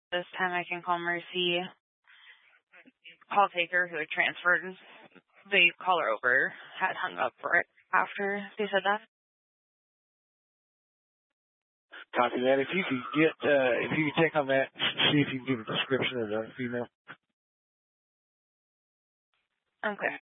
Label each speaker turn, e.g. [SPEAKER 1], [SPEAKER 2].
[SPEAKER 1] this time I can call Mercy. Call taker who had transferred the caller over had hung up right after they said that.
[SPEAKER 2] Copy that. If you could check on that, see if you can give a description of the female.
[SPEAKER 1] Okay.